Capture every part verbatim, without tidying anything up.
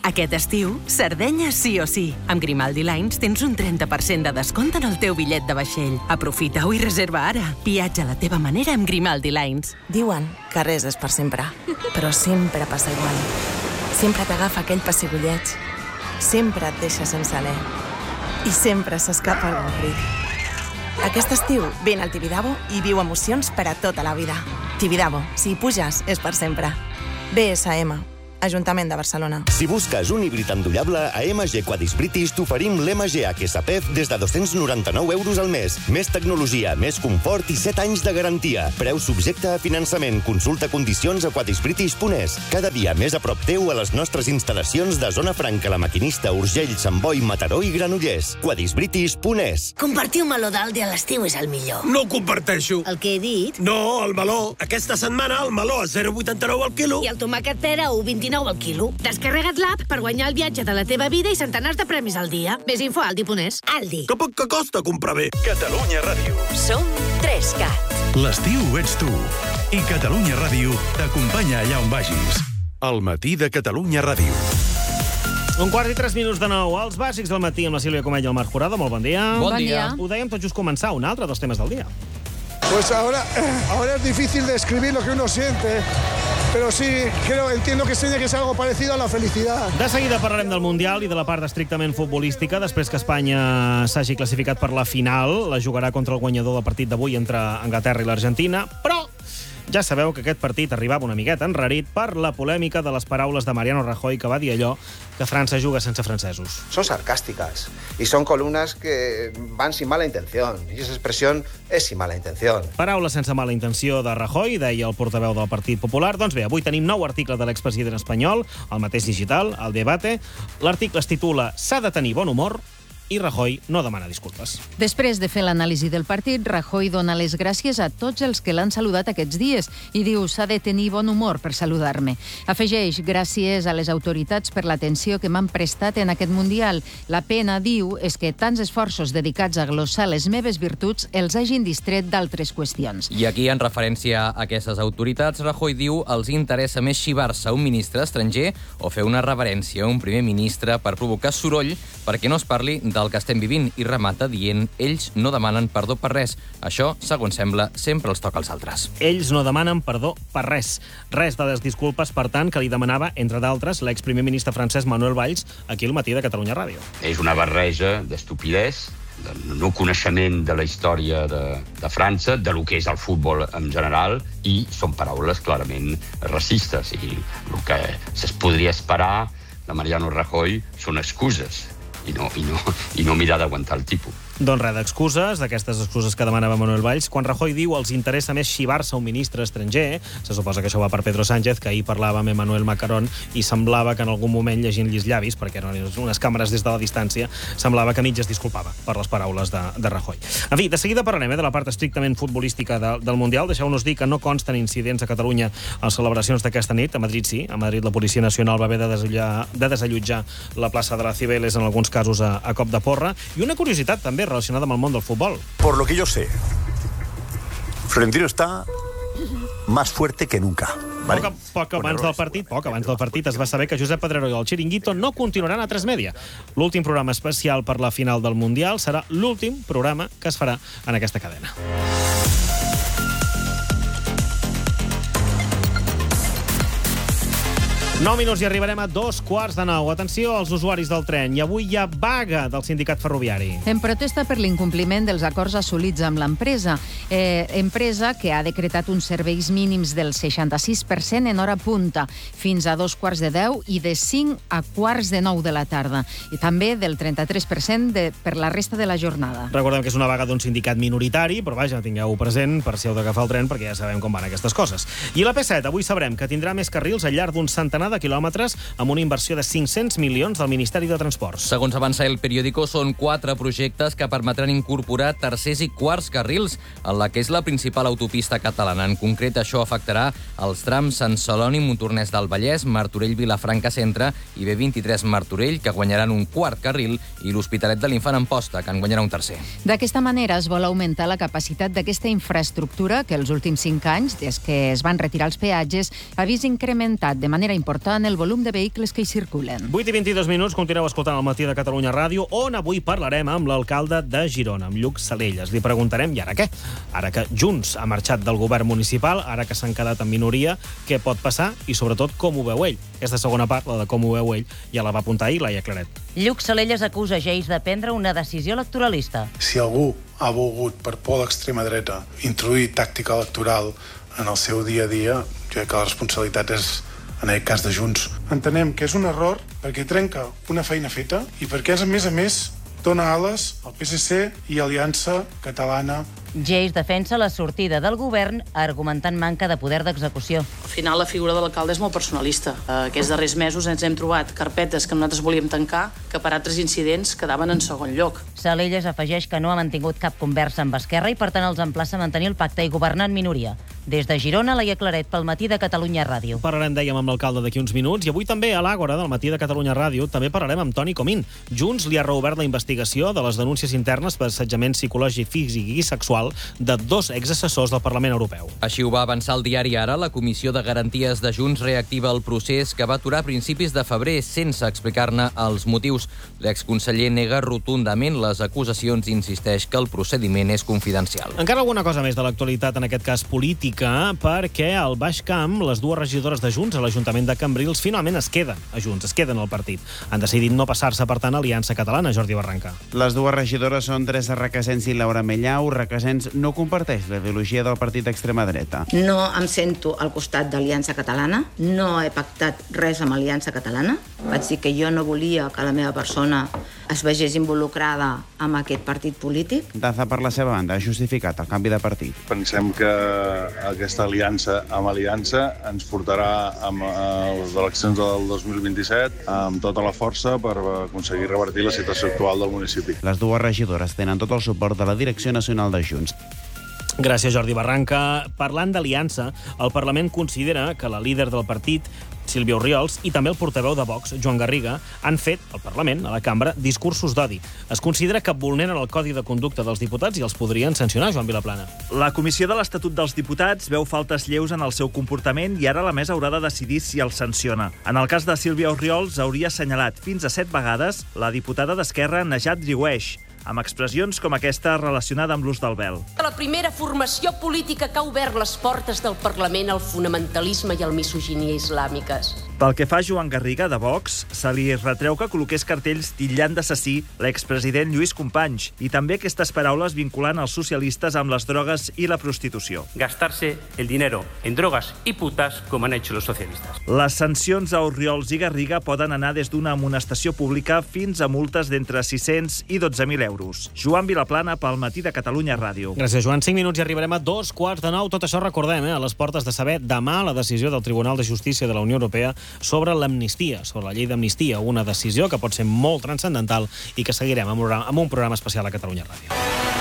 Aquest estiu, Sardenya sí o sí. Amb Grimaldi Lines tens un trenta per cent de descompte en el teu bitllet de vaixell. Aprofita-ho i reserva ara. Viatja a la teva manera amb Grimaldi Lines. Diuen que res és per sempre, però sempre passa igual. Sempre t'agafa aquell pessigolleig. Sempre et deixa sense alè. I sempre s'escapa algun crit. Aquest estiu, vine al Tibidabo i viu emocions per a tota la vida. Tibidabo, si hi puges, és per sempre. B S M, Ajuntament de Barcelona. Si busques un híbrid endollable, a M G Quadis British t'oferim l'M G H S P E F des de dos-cents noranta-nou euros al mes. Més tecnologia, més confort i set anys de garantia. Preu subjecte a finançament. Consulta condicions a quadisbritish punt es. Cada dia més a prop teu a les nostres instal·lacions de Zona Franca, La Maquinista, Urgell, Sant Boi, Mataró i Granollers. quadisbritish punt es. Compartir un meló d'Aldi a l'estiu és el millor. No ho comparteixo. El que he dit? No, el meló. Aquesta setmana el meló a zero coma vuitanta-nou al quilo. I el tomàquet pera a u coma vint-i-nou al quilo. Descarrega't l'app per guanyar el viatge de la teva vida i centenars de premis al dia. Més info a aldi punt es. Aldi. Que poc que costa comprar bé. Catalunya Ràdio. Som tres cat. L'estiu ets tu. I Catalunya Ràdio t'acompanya allà on vagis. El matí de Catalunya Ràdio. Un quart i tres minuts de nou. Els bàsics del matí amb la Sílvia Comell i el Marc Jurado. Molt bon dia. Bon dia. Ho dèiem tot just començar, un altre dels temes del dia. Pues ahora, ahora es difícil describir lo que uno siente, pero sí, creo, entiendo que tiene que ser algo parecido a la felicidad. De seguida parlarem del Mundial i de la part estrictament futbolística, després que Espanya s'hagi classificat per la final. La jugarà contra el guanyador del partit d'avui entre Anglaterra i l'Argentina, però ja sabeu que aquest partit arribava una miqueta enrarit per la polèmica de les paraules de Mariano Rajoy, que va dir allò que França juga sense francesos. Son sarcásticas y son columnas que van sin mala intención y esa expresión es sin mala intención. Paraules sense mala intenció de Rajoy, deia el portaveu del Partit Popular. Doncs bé, avui tenim nou articles de l'expresident espanyol, el mateix digital, el Debate. L'article es titula «S'ha de tenir bon humor» i Rajoy no demana disculpes. Després de fer l'anàlisi del partit, Rajoy dona les gràcies a tots els que l'han saludat aquests dies i diu s'ha de tenir bon humor per saludar-me. Afegeix, gràcies a les autoritats per l'atenció que m'han prestat en aquest Mundial. La pena, diu, és que tants esforços dedicats a glossar les meves virtuts els hagin distret d'altres qüestions. I aquí, en referència a aquestes autoritats, Rajoy diu els interessa més xivar-se un ministre estranger o fer una reverència a un primer ministre per provocar soroll perquè no es parli de del que estem vivint i remata dient ells no demanen perdó per res. Això, segons sembla, sempre els toca als altres. Ells no demanen perdó per res. Res de les disculpes, per tant, que li demanava, entre d'altres, l'exprimer ministre francès Manuel Valls, aquí al matí de Catalunya Ràdio. És una barreja d'estupidesa, de no coneixement de la història de, de França, de lo que és el futbol en general, i són paraules clarament racistes. I el que es podria esperar de Mariano Rajoy són excuses. I no, i no, i no mirar d'aguantar el tipus. Doncs res d'excuses, d'aquestes excuses que demanava Manuel Valls. Quan Rajoy diu els interessa més xivar-se un ministre estranger, se suposa que això va per Pedro Sánchez, que ahir parlava amb Emmanuel Macron i semblava que en algun moment, llegint-li els llavis, perquè eren unes càmeres des de la distància, semblava que mig es disculpava per les paraules de, de Rajoy. En fi, de seguida parlarem eh, de la part estrictament futbolística de, del Mundial. Deixeu-nos dir que no consten incidents a Catalunya a les celebracions d'aquesta nit. A Madrid sí. A Madrid la Policia Nacional va haver de, desallotjar, de desallotjar la plaça de la Cibeles en alguns casos a, a cop de porra. I una curiositat també relacionada amb el món del futbol. Por lo que yo sé, Florentino está más fuerte que nunca. ¿Vale? Poc, poc abans del partit, poc abans del partit es va saber que Josep Pedrerol i el Chiringuito no continuaran a tres Media. L'últim programa especial per la final del Mundial serà l'últim programa que es farà en aquesta cadena. nou minuts i arribarem a dos quarts de nou. Atenció als usuaris del tren. I avui hi ha vaga del sindicat ferroviari. En protesta per l'incompliment dels acords assolits amb l'empresa. Eh, empresa que ha decretat uns serveis mínims del seixanta-sis per cent en hora punta, fins a dos quarts de deu i de cinc a quarts de nou de la tarda. I també del trenta-tres per cent de, per la resta de la jornada. Recordem que és una vaga d'un sindicat minoritari, però vaja, tingueu perquè per si heu d'agafar el tren, perquè ja sabem com van aquestes coses. I la P set, avui sabrem que tindrà més carrils al llarg d'un centenar de quilòmetres amb una inversió de cinc-cents milions del Ministeri de Transports. Segons avança El Periódico, són quatre projectes que permetran incorporar tercers i quarts carrils en la que és la principal autopista catalana. En concret, això afectarà els trams Sant Celoni, Montornès del Vallès, Martorell, Vilafranca Centre i B vint-i-tres Martorell, que guanyaran un quart carril, i l'Hospitalet de l'Infant Amposta, que en guanyarà un tercer. D'aquesta manera es vol augmentar la capacitat d'aquesta infraestructura que els últims cinc anys, des que es van retirar els peatges, ha vist incrementat de manera important important el volum de vehicles que hi circulen. vuit i vint-i-dos minuts, continueu escoltant el Matí de Catalunya Ràdio, on avui parlarem amb l'alcalde de Girona, amb Lluc Salellas. Li preguntarem, i ara què? Ara que Junts ha marxat del govern municipal, ara que s'han quedat en minoria, què pot passar i, sobretot, com ho veu ell? Aquesta segona part, la de com ho veu ell, ja la va apuntar ahir Laia Claret. Lluc Salellas acusa Geix de prendre una decisió electoralista. Si algú ha volgut, per por a l'extrema dreta, introduir tàctica electoral en el seu dia a dia, jo crec que la responsabilitat és, en aquest cas de Junts. Entenem que és un error perquè trenca una feina feta i perquè, a més a més, dona ales al P S C i Aliança Catalana. Geix defensa la sortida del govern argumentant manca de poder d'execució. Al final, la figura de l'alcalde és molt personalista. Aquests darrers mesos ens hem trobat carpetes que nosaltres volíem tancar, que per altres incidents quedaven en segon lloc. Salellas afegeix que no ha mantingut cap conversa amb Esquerra i, per tant, els emplaça a mantenir el pacte i governar en minoria. Des de Girona, Laia Claret, pel Matí de Catalunya Ràdio. Parlarem, dèiem, amb l'alcalde d'aquí uns minuts, i avui també a l'Àgora del Matí de Catalunya Ràdio també parlarem amb Toni Comín. Junts li ha reobert la investigació de les denúncies internes per assetjament psicològic, físic i sexual de dos exassessors del Parlament Europeu. Així ho va avançar el diari Ara. La Comissió de Garanties de Junts reactiva el procés que va aturar a principis de febrer sense explicar-ne els motius. L'exconseller nega rotundament les acusacions i insisteix que el procediment és confidencial. Encara alguna cosa més de l'actualitat, en aquest cas política, perquè al Baix Camp les dues regidores de Junts a l'Ajuntament de Cambrils finalment es queden a Junts, es queden al partit. Han decidit no passar-se, per tant, a Aliança Catalana. Jordi Barranca. Les dues regidores són Teresa Requesens i Laura Mellau. Requesens no comparteix la ideologia del partit d'extrema dreta. No em sento al costat d'Aliança Catalana, no he pactat res amb Aliança Catalana. Vaig dir que jo no volia que la meva persona es vegés involucrada amb aquest partit polític. Daza, per la seva banda, ha justificat el canvi de partit. Pensem que aquesta aliança amb Aliança ens portarà a les eleccions del dos mil vint-i-set amb tota la força per aconseguir revertir la situació actual del municipi. Les dues regidores tenen tot el suport de la Direcció Nacional de Junts. Gràcies, Jordi Barranca. Parlant d'aliança, el Parlament considera que la líder del partit, Sílvia Orriols, i també el portaveu de Vox, Joan Garriga, han fet, al Parlament, a la cambra, discursos d'odi. Es considera que vulneren el Codi de Conducta dels diputats i els podrien sancionar, Joan Vilaplana. La Comissió de l'Estatut dels Diputats veu faltes lleus en el seu comportament i ara la mesa haurà de decidir si el sanciona. En el cas de Sílvia Orriols, hauria assenyalat fins a set vegades la diputada d'Esquerra Najat Driouech, amb expressions com aquesta relacionada amb l'ús del vel. La primera formació política que ha obert les portes del Parlament al fonamentalisme i al misoginia islàmiques. Pel que fa a Joan Garriga, de Vox, se li retreu que col·loqués cartells titllant d'assassí l'expresident Lluís Companys i també aquestes paraules vinculant els socialistes amb les drogues i la prostitució. Gastarse el dinero en drogas y putas como han hecho los socialistas. Les sancions a Orriols i Garriga poden anar des d'una amonestació pública fins a multes d'entre sis-cents i dotze mil euros. Joan Vilaplana, pel Matí de Catalunya Ràdio. Gràcies, Joan. Cinc minuts i arribarem a dos quarts de nou. Tot això recordem, eh, a les portes de saber demà la decisió del Tribunal de Justícia de la Unió Europea sobre l'amnistia, sobre la llei d'amnistia, una decisió que pot ser molt transcendental i que seguirem amb un, amb un programa especial a Catalunya Ràdio.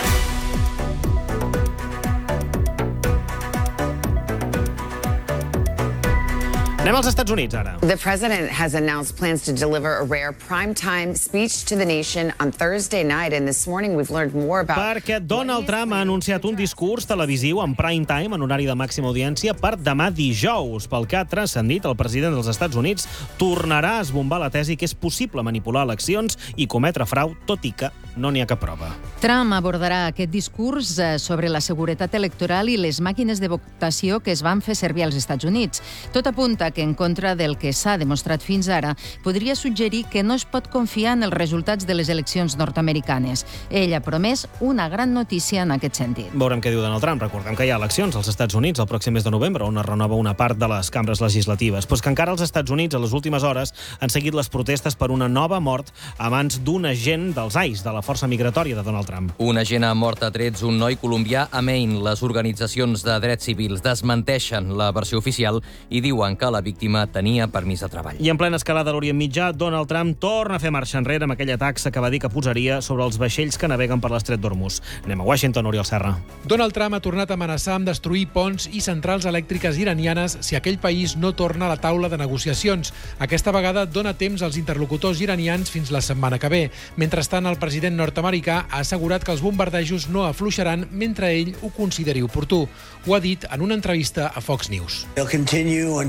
Anem als Estats Units, ara. The president has announced plans to deliver a rare primetime speech to the nation on Thursday night, and this morning we've learned more about... Perquè Donald Trump ha anunciat un discurs televisiu en prime time, en horari de màxima audiència, per demà dijous. Pel que ha transcendit, el president dels Estats Units tornarà a esbombar la tesi que és possible manipular eleccions i cometre frau, tot i que no n'hi ha cap prova. Trump abordarà aquest discurs sobre la seguretat electoral i les màquines de votació que es van fer servir als Estats Units. Tot apunta que, en contra del que s'ha demostrat fins ara, podria suggerir que no es pot confiar en els resultats de les eleccions nord-americanes. Ell ha promès una gran notícia en aquest sentit. Veurem què diu Donald Trump. Recordem que hi ha eleccions als Estats Units el pròxim mes de novembre, on es renova una part de les cambres legislatives. Però és que encara als Estats Units, a les últimes hores, han seguit les protestes per una nova mort a mans d'un agent dels ICE, de la força migratòria de Donald Trump. Un agent ha mort a trets un noi colombià a Maine. Les organitzacions de drets civils desmenteixen la versió oficial i diuen que la víctima tenia permís de treball. I en plena escalada a l'Orient Mitjà, Donald Trump torna a fer marxa enrere amb aquella taxa que va dir que posaria sobre els vaixells que naveguen per l'estret d'Hormuz. Anem a Washington, Oriol Serra. Donald Trump ha tornat a amenaçar amb destruir ponts i centrals elèctriques iranianes si aquell país no torna a la taula de negociacions. Aquesta vegada dona temps als interlocutors iranians fins la setmana que ve. Mentrestant, el president nord-americà ha assegurat que els bombardejos no afluixaran mentre ell ho consideri oportú. Ho ha dit en una entrevista a Fox News. Continuarà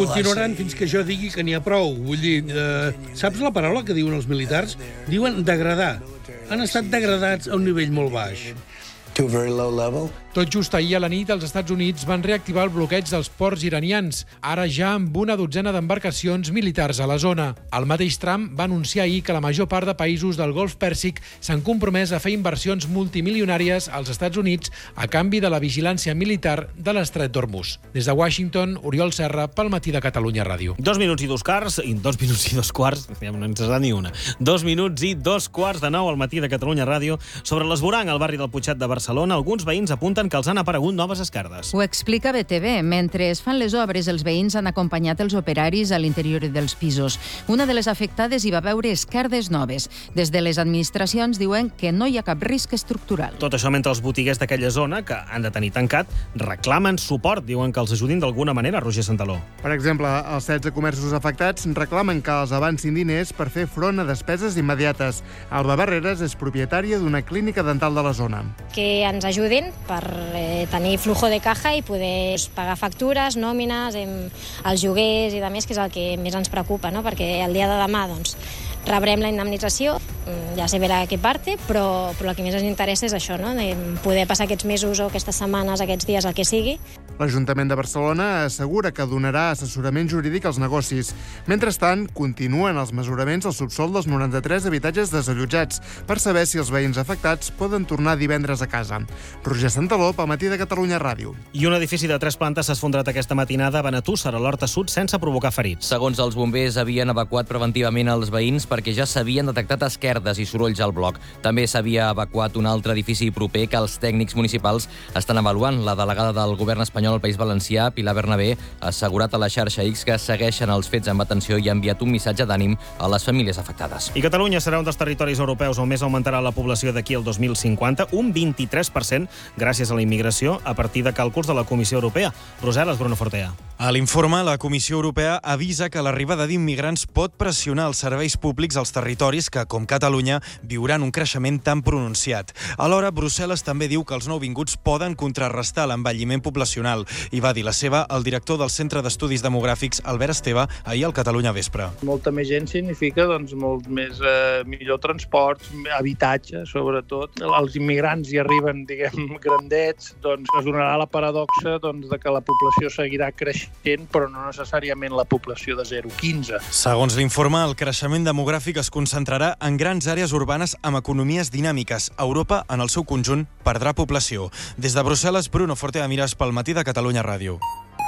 continuaran fins que jo digui que n'hi ha prou. Vull dir, eh, saps la paraula que diuen els militars? Diuen degradar. Han estat degradats a un nivell molt baix. To a very low level. Tot just ahir a la nit, els Estats Units van reactivar el bloqueig dels ports iranians, ara ja amb una dotzena d'embarcacions militars a la zona. El mateix Trump va anunciar ahir que la major part de països del Golf Pèrsic s'han compromès a fer inversions multimilionàries als Estats Units a canvi de la vigilància militar de l'estret d'Hormuz. Des de Washington, Oriol Serra, pel Matí de Catalunya Ràdio. Dos minuts i dos quarts, i dos minuts i dos quarts, no ens ha ni una. Dos minuts i dos quarts de nou al Matí de Catalunya Ràdio. Sobre l'esvoranc al barri del Putxet de Barcelona, alguns veïns apunten que els han aparegut noves esquerdes. Ho explica B T V. Mentre es fan les obres, els veïns han acompanyat els operaris a l'interior dels pisos. Una de les afectades hi va veure esquerdes noves. Des de les administracions diuen que no hi ha cap risc estructural. Tot això mentre els botiguers d'aquella zona, que han de tenir tancat, reclamen suport. Diuen que els ajudin d'alguna manera, Roger Santaló. Per exemple, els setze comerços afectats reclamen que els avancin diners per fer front a despeses immediates. Alba Barreres és propietària d'una clínica dental de la zona. Que ens ajudin per eh, tenir flujo de caja i poder pagar factures, nòmines, em, els lloguers i de més, que és el que més ens preocupa, no? Perquè el dia de demà doncs, rebrem la indemnització, ja se verà què parte, però, però el que més ens interessa és això, no? De poder passar aquests mesos o aquestes setmanes, aquests dies, el que sigui. L'Ajuntament de Barcelona assegura que donarà assessorament jurídic als negocis. Mentrestant, continuen els mesuraments al subsol dels noranta-tres habitatges desallotjats per saber si els veïns afectats poden tornar divendres a casa. Roger Santaló, pel Matí de Catalunya Ràdio. I un edifici de tres plantes s'ha esfondrat aquesta matinada a Benetússer, a l'Horta Sud, sense provocar ferits. Segons els bombers, havien evacuat preventivament els veïns perquè ja s'havien detectat esquerdes i sorolls al bloc. També s'havia evacuat un altre edifici proper que els tècnics municipals estan avaluant. La delegada del govern espanyol al País Valencià, Pilar Bernabé, ha assegurat a la xarxa X que segueixen els fets amb atenció i ha enviat un missatge d'ànim a les famílies afectades. I Catalunya serà un dels territoris europeus on més augmentarà la població d'aquí al dos mil cinquanta, un vint-i-tres per cent gràcies a la immigració a partir de càlculs de la Comissió Europea. Brussel·les, Bruno Fortea. A l'informe, la Comissió Europea avisa que l'arribada d'immigrants pot pressionar els serveis públics als territoris que, com Catalunya, viuran un creixement tan pronunciat. Alhora, Brussel·les també diu que els nouvinguts poden contrarrestar l'envelliment poblacional i va dir la seva el director del Centre d'Estudis Demogràfics, Albert Esteve, ahir al Catalunya Vespre. Molta més gent significa doncs, molt més eh, millor transport, habitatge, sobretot. Els immigrants hi arriben, diguem, grandets, doncs es donarà la paradoxa doncs, de que la població seguirà creixent, però no necessàriament la població de zero a quinze. Segons l'informe, el creixement demogràfic es concentrarà en grans àrees urbanes amb economies dinàmiques. Europa, en el seu conjunt, perdrà població. Des de Brussel·les, Bruno Fortea Mires pel Matí de Catalunya Ràdio.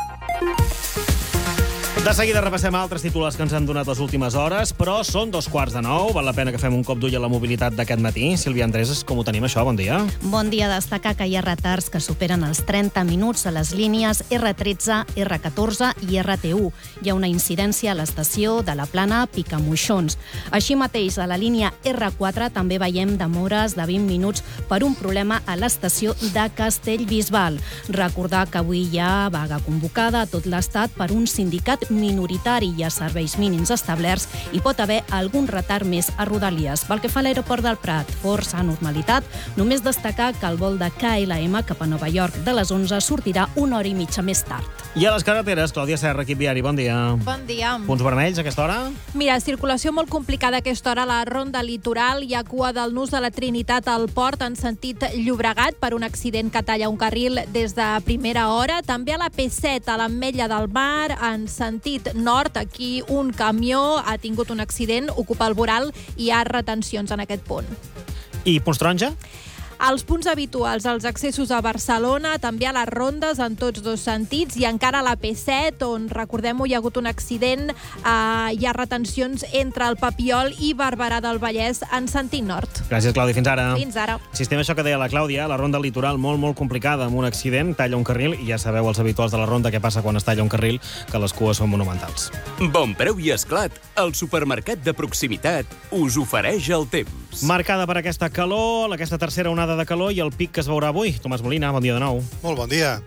De seguida repassem altres titulars que ens han donat les últimes hores, però són dos quarts de nou. Val la pena que fem un cop d'ull a la mobilitat d'aquest matí. Sílvia Andrés, com ho tenim això? Bon dia. Bon dia. Destacar que hi ha retards que superen els trenta minuts a les línies erre tretze, erre catorze i erre te u. Hi ha una incidència a l'estació de la Plana Picamoixons. Així mateix, a la línia erre quatre també veiem demores de vint minuts per un problema a l'estació de Castellbisbal. Recordar que avui hi ha vaga convocada a tot l'estat per un sindicat minoritari i a serveis mínims establerts i pot haver algun retard més a Rodalies. Pel que fa a l'aeroport del Prat, força normalitat. Només destacar que el vol de K L M cap a Nova York de les onze sortirà una hora i mitja més tard. I a les carreteres, Clàudia Serra, equip viari, bon dia. Bon dia. Punts vermells a aquesta hora? Mira, circulació molt complicada a aquesta hora a la Ronda Litoral. Hi ha cua del nus de la Trinitat al port en sentit Llobregat per un accident que talla un carril des de primera hora. També a la P set, a l'Ametlla del Mar, en sentit nord, aquí un camió ha tingut un accident, ocupa el voral i hi ha retencions en aquest punt. I punts taronja? Els punts habituals, els accessos a Barcelona, també a les rondes en tots dos sentits, i encara a la P set, on, recordem-ho, hi ha hagut un accident, eh, hi ha retencions entre el Papiol i Barberà del Vallès en sentit nord. Gràcies, Clàudia. Fins ara. Fins ara. Sistema això que deia la Clàudia, la ronda litoral molt, molt complicada, amb un accident, talla un carril, i ja sabeu els habituals de la ronda què passa quan es talla un carril, que les cues són monumentals. Bon preu i esclat, el supermercat de proximitat us ofereix el temps. Marcada per aquesta calor, aquesta tercera onada de calor i el pic que es veurà avui. Tomàs Molina, bon dia de nou. Molt bon dia.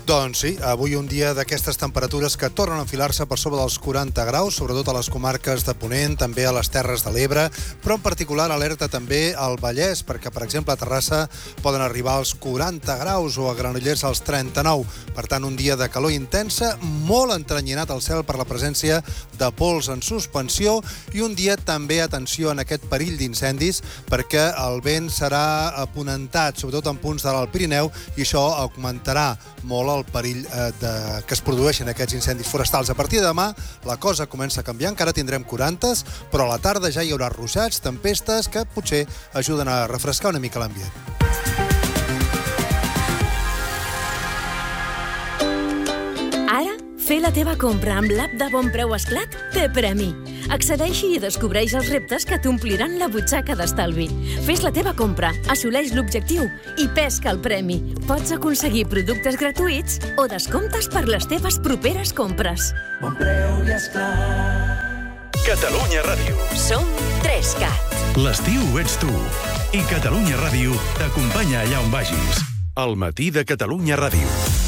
Doncs sí, avui un dia d'aquestes temperatures que tornen a enfilar-se per sobre dels quaranta graus, sobretot a les comarques de Ponent, també a les Terres de l'Ebre, però en particular alerta també al Vallès, perquè, per exemple, a Terrassa poden arribar als quaranta graus o a Granollers als trenta-nou. Per tant, un dia de calor intensa, molt entrenyinat al cel per la presència de pols en suspensió i un dia també, atenció, en aquest perill d'incendis, perquè el vent serà aponentat, sobretot en punts de l'Alt Pirineu, i això augmentarà molt el perill eh, de, que es produeixen aquests incendis forestals. A partir de demà la cosa comença a canviar, encara tindrem quarantes, però a la tarda ja hi haurà ruixats, tempestes, que potser ajuden a refrescar una mica l'ambient. Ara, fer la teva compra amb l'app de Bon Preu Esclat té premi. Accedeixi i descobreix els reptes que t'ompliran la butxaca d'estalvi. Fes la teva compra, assoleix l'objectiu i pesca el premi. Pots aconseguir productes gratuïts o descomptes per les teves properes compres. Bon Preu i Esclat. Catalunya Ràdio. Som tres cat. L'estiu ets tu. I Catalunya Ràdio t'acompanya allà on vagis. Al matí de Catalunya Ràdio.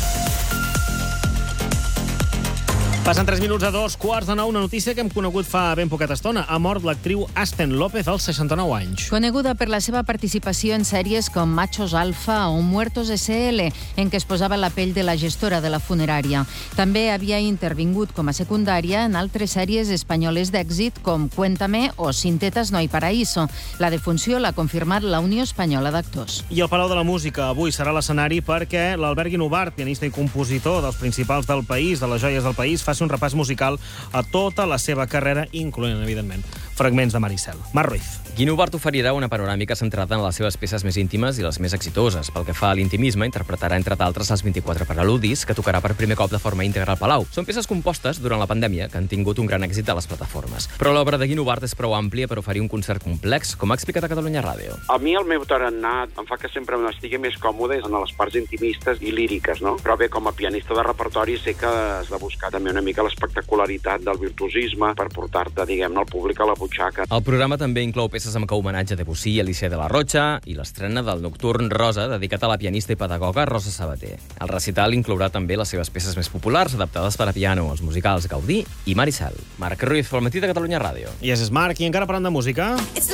Passen tres minuts a dos quarts de nou. Una notícia que hem conegut fa ben poqueta estona. Ha mort l'actriu Aspen López als seixanta-nou anys. Coneguda per la seva participació en sèries com Machos Alfa o Muertos esse ele, en què es posava la pell de la gestora de la funerària. També havia intervingut com a secundària en altres sèries espanyoles d'èxit com Cuéntame o Sin tetas no hay paraíso. La defunció l'ha confirmat la Unió Espanyola d'Actors. I el Palau de la Música avui serà l'escenari perquè l'Albert Guinovart, pianista i compositor dels principals del país, de les joies del país, fa un repàs musical a tota la seva carrera, incloent, evidentment, fragments de Maricel. Mar Ruiz. Guinovart oferirà una panoràmica centrada en les seves peces més íntimes i les més exitoses. Pel que fa a l'intimisme, interpretarà, entre d'altres, els vint-i-quatre preludis, que tocarà per primer cop de forma íntegra al Palau. Són peces compostes durant la pandèmia que han tingut un gran èxit a les plataformes. Però l'obra de Guinovart és prou àmplia per oferir un concert complex, com ha explicat a Catalunya Ràdio. A mi el meu tarannà em fa que sempre estigui més còmode en les parts intimistes i líriques, no? Però bé, com a pianista de repertori sé que has de buscar també una mica l'espectacularitat del virtuosisme per portar-te, diguem-ne, al públic a la butxaca. El programa també inclou peces amb homenatge a Debussy i Alicia de la Rocha i l'estrena del Nocturn Rosa, dedicat a la pianista i pedagoga Rosa Sabater. El recital inclourà també les seves peces més populars, adaptades per a piano, els musicals Gaudí i Maricel. Marc Ruiz, pel matí de Catalunya Ràdio. I és Marc, i encara parlant de música...